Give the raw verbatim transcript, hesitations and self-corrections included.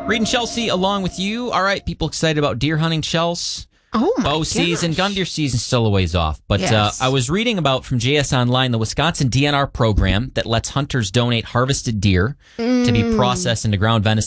Reading Chelsea along with you. All right, people excited about deer hunting, Chelsea. Oh, my Bow gosh. season, gun deer season still a ways off. But Yes. uh, I was reading about from J S Online, the Wisconsin D N R program that lets hunters donate harvested deer Mm. to be processed into ground venison.